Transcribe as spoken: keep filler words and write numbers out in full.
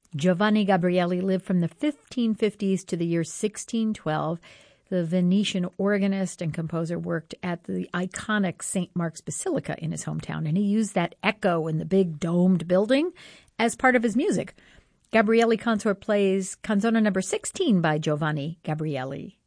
Giovanni Gabrieli lived from the fifteen fifties to the year sixteen twelve. The Venetian organist and composer worked at the iconic Saint Mark's Basilica in his hometown, and he used that echo in the big domed building as part of his music. Gabrieli Consort plays Canzone number sixteen by Giovanni Gabrieli.